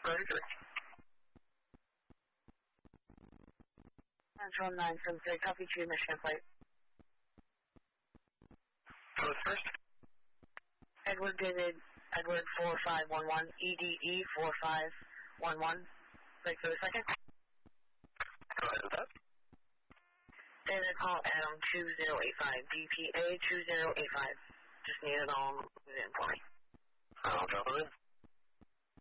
33. Central 973, copy to Michigan Plate. Code first. Edward David, Edward 4511, EDE 4511. Break for the second. Go ahead with that. David, call Adam 2085, DPA 2085. Just need it all within for me. I'll drop it in.